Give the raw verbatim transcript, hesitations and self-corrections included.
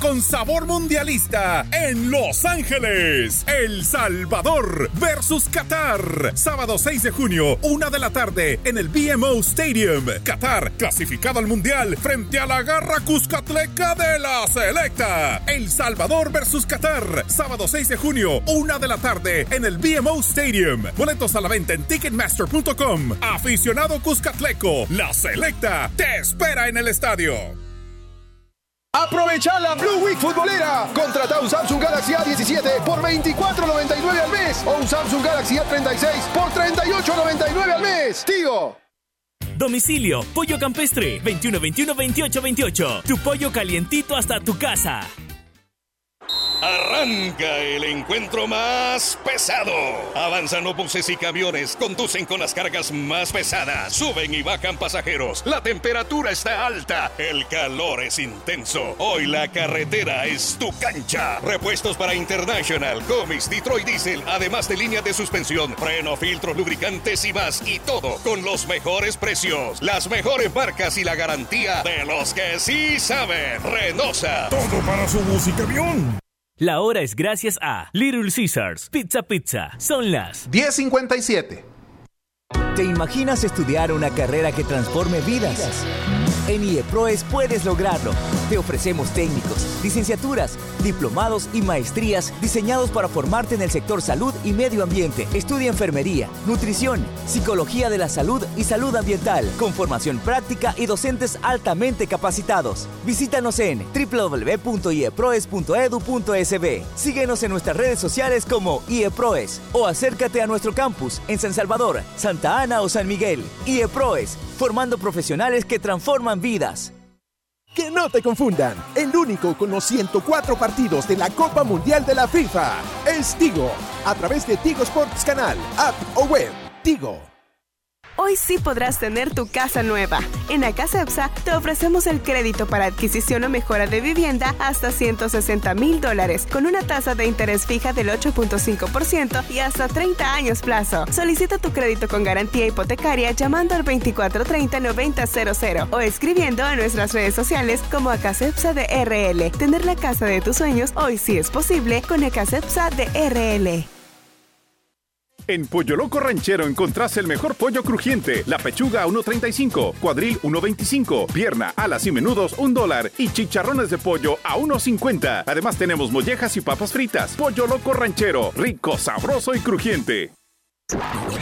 con sabor mundialista en Los Ángeles. El Salvador versus Qatar. Sábado seis de junio, una de la tarde, en el B M O Stadium. Qatar, clasificado al Mundial, frente a la garra cuscatleca de la selecta. El Salvador versus Qatar. Sábado seis de junio, una de la tarde, en el B M O Stadium. Boletos a la venta en ticketmaster punto com. Aficionado cuscatleco, la selecta te espera en el estadio. Aprovecha la Blue Week futbolera. Contrata un Samsung Galaxy A diecisiete por veinticuatro noventa y nueve al mes o un Samsung Galaxy A treinta y seis por treinta y ocho noventa y nueve al mes. Tío. Domicilio, Pollo Campestre, veintiuno veintiuno veintiocho veintiocho. Tu pollo calientito hasta tu casa. Arranca el encuentro más pesado. Avanzan autobuses y camiones, conducen con las cargas más pesadas, suben y bajan pasajeros. La temperatura está alta, el calor es intenso. Hoy la carretera es tu cancha. Repuestos para International, Comis, Detroit Diesel, además de línea de suspensión, freno, filtros, lubricantes y más. Y todo con los mejores precios, las mejores marcas y la garantía de los que sí saben. Renosa. Todo para su bus y camión. La hora es gracias a Little Caesars Pizza Pizza. Son las diez cincuenta y siete. ¿Te imaginas estudiar una carrera que transforme vidas? En IEPROES puedes lograrlo. Te ofrecemos técnicos, licenciaturas, diplomados y maestrías diseñados para formarte en el sector salud y medio ambiente. Estudia enfermería, nutrición, psicología de la salud y salud ambiental, con formación práctica y docentes altamente capacitados. Visítanos en doble u doble u doble u punto ieproes punto edu punto es be. Síguenos en nuestras redes sociales como IEPROES o acércate a nuestro campus en San Salvador, Santa Ana o San Miguel. IEPROES, formando profesionales que transforman vidas. Que no te confundan, el único con los ciento cuatro partidos de la Copa Mundial de la FIFA es Tigo, a través de Tigo Sports Canal, app o web. Tigo. Hoy sí podrás tener tu casa nueva. En Acacepsa te ofrecemos el crédito para adquisición o mejora de vivienda hasta ciento sesenta mil dólares, con una tasa de interés fija del ocho punto cinco por ciento y hasta treinta años plazo. Solicita tu crédito con garantía hipotecaria llamando al veinticuatro treinta noventa cero cero o escribiendo a nuestras redes sociales como Acacepsa de R L. Tener la casa de tus sueños hoy sí es posible con Acacepsa de R L. En Pollo Loco Ranchero encontrás el mejor pollo crujiente. La pechuga a uno treinta y cinco, cuadril uno veinticinco, pierna, alas y menudos un dólar y chicharrones de pollo a uno cincuenta. Además tenemos mollejas y papas fritas. Pollo Loco Ranchero, rico, sabroso y crujiente.